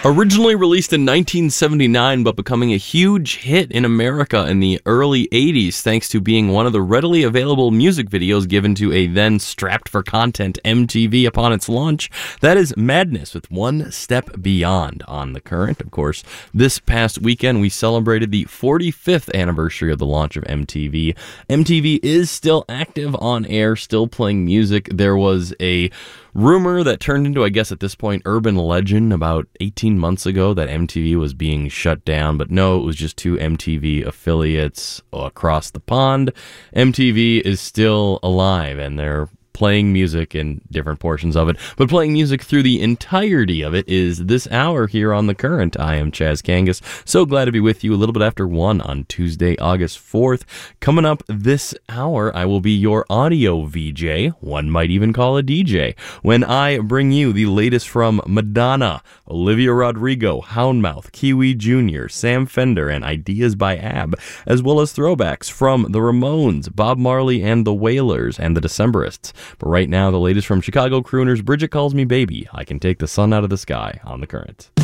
Originally released in 1979, but becoming a huge hit in America in the early 80s thanks to being one of the readily available music videos given to a then strapped-for-content MTV upon its launch, that is Madness with One Step Beyond on The Current. Of course, this past weekend we celebrated the 45th anniversary of the launch of MTV. MTV is still active on air, still playing music. There was a rumor that turned into, I guess at this point, urban legend about 18 months ago that MTV was being shut down, but no, it was just two MTV affiliates across the pond. MTV is still alive, and they're playing music in different portions of it, but playing music through the entirety of it is this hour here on The Current. I am Chaz Kangas. So glad to be with you a little bit after 1 on Tuesday, August 4th. Coming up this hour, I will be your audio VJ, one might even call a DJ, when I bring you the latest from Madonna, Olivia Rodrigo, Houndmouth, Kiwi Jr., Sam Fender, and Ideas by Ab, as well as throwbacks from the Ramones, Bob Marley and the Wailers, and the Decemberists. But right now, the latest from Chicago crooners Bridget Calls Me Baby, I Can Take the Sun Out of the Sky on The Current.